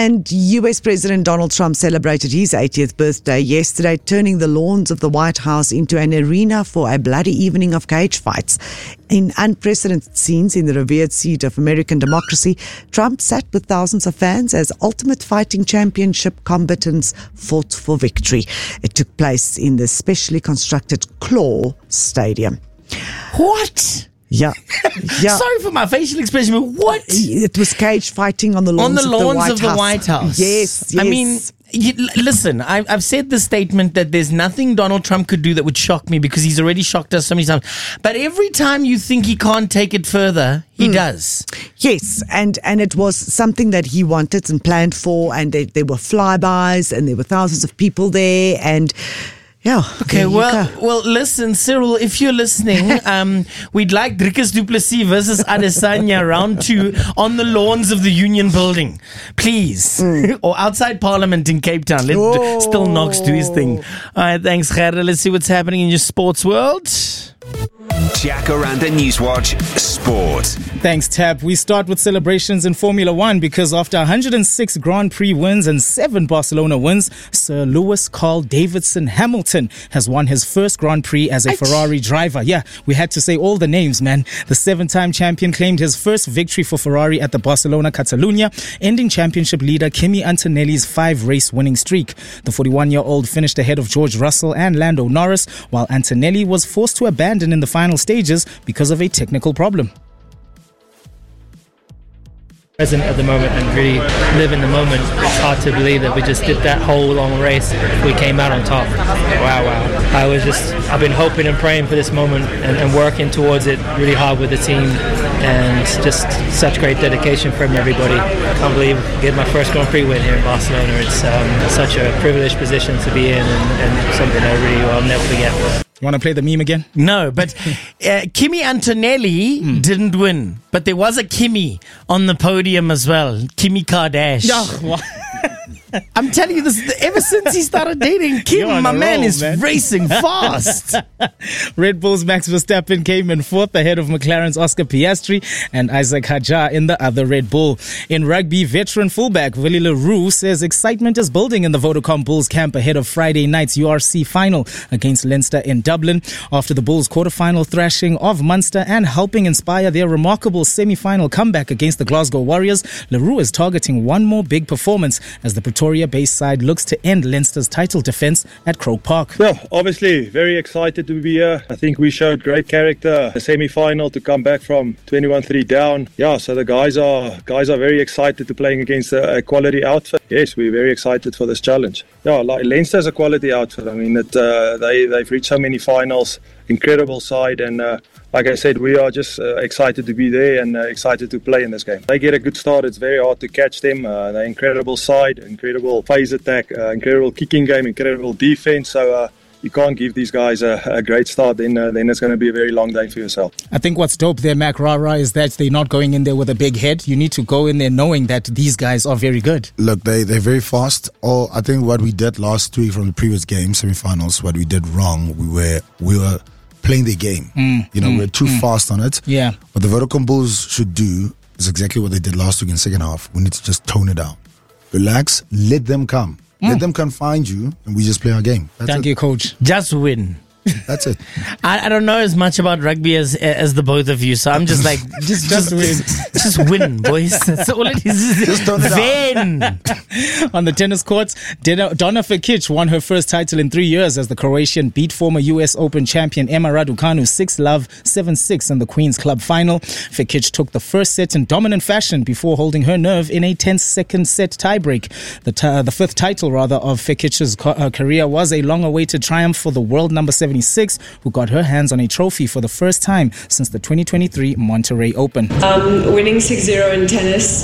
And US President Donald Trump celebrated his 80th birthday yesterday, turning the lawns of the White House into an arena for a bloody evening of cage fights. In unprecedented scenes in the revered seat of American democracy, Trump sat with thousands of fans as Ultimate Fighting Championship combatants fought for victory. It took place in the specially constructed Claw Stadium. What? Yeah. Sorry for my facial expression, but what? It was cage fighting on the lawns, of the White House. Yes. I mean, listen, I've said the statement that there's nothing Donald Trump could do that would shock me because he's already shocked us so many times. But every time you think he can't take it further, he does. Yes, and it was something that he wanted and planned for, and there were flybys and there were thousands of people there, and yeah. Okay, well, listen, Cyril, if you're listening, we'd like Dricus du Plessis versus Adesanya round 2 on the lawns of the Union Building, please, or outside Parliament in Cape Town. Let Still Knox do his thing. All right, thanks, Gerda. Let's see what's happening in your sports world. Jacaranda Newswatch Sport. Thanks, Tab. We start with celebrations in Formula One because after 106 Grand Prix wins and 7 Barcelona wins, Sir Lewis Carl Davidson Hamilton has won his first Grand Prix as a Ferrari driver. Yeah, we had to say all the names, man. The 7-time champion claimed his first victory for Ferrari at the Barcelona Catalunya, ending championship leader Kimi Antonelli's 5-race winning streak. The 41-year-old finished ahead of George Russell and Lando Norris, while Antonelli was forced to abandon in the final stages because of a technical problem. Present at the moment and really live in the moment. It's hard to believe that we just did that whole long race. We came out on top. Wow. I've been hoping and praying for this moment and working towards it really hard with the team, and just such great dedication from everybody. I can't believe I get my first Grand Prix win here in Barcelona. It's such a privileged position to be in, and something I really will never forget. You want to play the meme again? No, but Kimi Antonelli didn't win. But there was a Kimi on the podium as well. Kimi Kardashian. I'm telling you this, ever since he started dating Kim, my man is racing fast. Red Bull's Max Verstappen came in 4th ahead of McLaren's Oscar Piastri and Isaac Hadjar in the other Red Bull. In rugby, veteran fullback Willie Leroux says excitement is building in the Vodacom Bulls camp ahead of Friday night's URC final against Leinster in Dublin. After the Bulls' quarter-final thrashing of Munster and helping inspire their remarkable semi-final comeback against the Glasgow Warriors, Leroux is targeting one more big performance as the Pretoria-based side looks to end Leinster's title defence at Croke Park. Well, obviously, very excited to be here. I think we showed great character. The semi-final to come back from 21-3 down. Yeah, so the guys are very excited to playing against a quality outfit. Yes, we're very excited for this challenge. Yeah, like Leinster's a quality outfit. I mean, they've reached so many finals. Incredible side, and like I said, we are just excited to be there and excited to play in this game. They get a good start. It's very hard to catch them. They're incredible side, incredible phase attack, incredible kicking game, incredible defense. So you can't give these guys a great start, then it's going to be a very long day for yourself. I think what's dope there, Mac Rara, is that they're not going in there with a big head. You need to go in there knowing that these guys are very good. Look, they're very fast. I think what we did last week from the previous game, semi-finals, what we did wrong, we were playing the game. We're too fast on it. Yeah. What the Vodacom Bulls should do is exactly what they did last week in second half. We need to just tone it down. Relax, let them come. Let them come find you, and we just play our game. Thank you, coach. Just win. That's it. I don't know as much about rugby as the both of you, so I'm just like, just win. Just win, boys. That's all it is. Just turn it win. On the tennis courts, Donna Vekic won her first title in 3 years as the Croatian beat former US Open champion Emma Raducanu 6-love, 7-6 in the Queen's Club final. Vekic took the first set in dominant fashion before holding her nerve in a 10-second set tiebreak. The fifth title, of Vekic's career was a long-awaited triumph for the world number 76, who got her hands on a trophy for the first time since the 2023 Monterrey Open. Winning 6-0 in tennis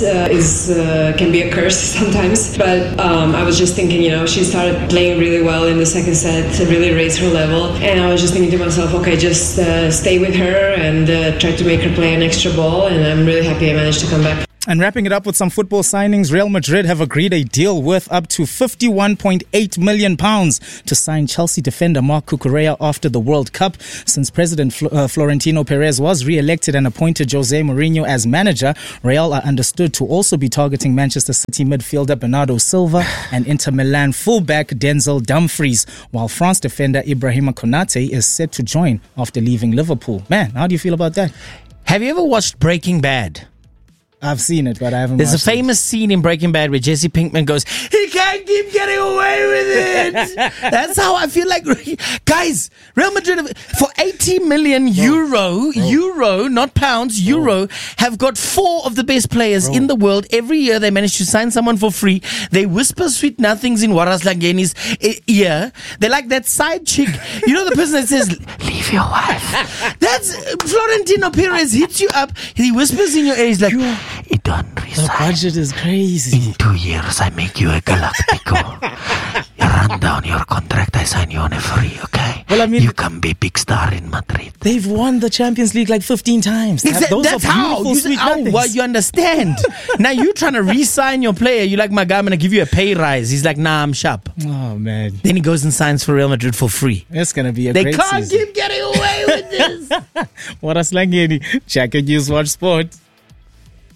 can be a curse sometimes, but I was just thinking, she started playing really well in the second set to really raise her level, and I was just thinking to myself, okay, just stay with her and try to make her play an extra ball, and I'm really happy I managed to come back. And wrapping it up with some football signings, Real Madrid have agreed a deal worth up to £51.8 million to sign Chelsea defender Marc Cucurella after the World Cup. Since President Florentino Perez was re-elected and appointed Jose Mourinho as manager, Real are understood to also be targeting Manchester City midfielder Bernardo Silva and Inter Milan fullback Denzel Dumfries, while France defender Ibrahima Konate is set to join after leaving Liverpool. Man, how do you feel about that? Have you ever watched Breaking Bad? I've seen it, but I haven't There's a watched it. famous scene in Breaking Bad where Jesse Pinkman goes, he can't keep getting away with it. That's how I feel like. Guys, Real Madrid, for 80 million euro, not pounds, euro, have got 4 of the best players in the world. Every year they manage to sign someone for free. They whisper sweet nothings in Waras Langeni's ear. They're like that side chick. You know the person that says, leave your wife. That's Florentino Perez hits you up. He whispers in your ear. He's like, it don't resign. The budget is crazy. In 2 years, I make you a Galactico. You run down your contract, I sign you on a free, okay? Well, I mean, you can be big star in Madrid. They've won the Champions League like 15 times. Those That's are how. beautiful, sweet nothings. Well, you understand. Now you're trying to re-sign your player. You're like, my guy, I'm going to give you a pay rise. He's like, nah, I'm sharp. Oh, man. Then he goes and signs for Real Madrid for free. It's going to be a They great can't season. keep getting away with this. Waras Langeni, Chaka News Watch Sport.